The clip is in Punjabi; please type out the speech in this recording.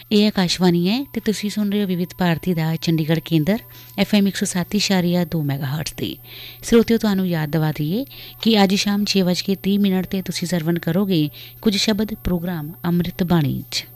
ਇਹ ਆਕਾਸ਼ਵਾਣੀ ਹੈ ਅਤੇ ਤੁਸੀਂ ਸੁਣ ਰਹੇ ਹੋ ਵਿਵਿਧ ਭਾਰਤੀ ਦਾ ਚੰਡੀਗੜ੍ਹ ਕੇਂਦਰ FM 107.2 ਮੈਗਾਹਰਟਜ਼ 'ਤੇ। ਸਰੋਤਿਓ, ਤੁਹਾਨੂੰ ਯਾਦ ਦਿਵਾ ਦਈਏ ਕਿ ਅੱਜ ਸ਼ਾਮ 6:30 'ਤੇ ਤੁਸੀਂ ਸਰਵਣ ਕਰੋਗੇ ਕੁਝ ਸ਼ਬਦ ਪ੍ਰੋਗਰਾਮ ਅੰਮ੍ਰਿਤ ਬਾਣੀ 'ਚ।